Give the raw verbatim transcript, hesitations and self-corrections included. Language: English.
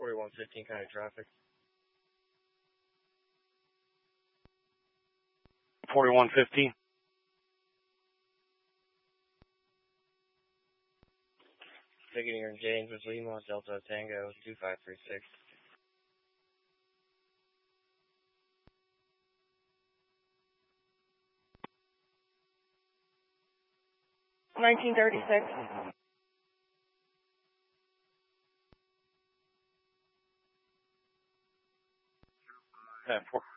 forty-one fifteen kind of traffic. forty-one fifty. Ticketing in James with Lima, Delta Tango, two five three six. nineteen thirty-six. Yeah, four.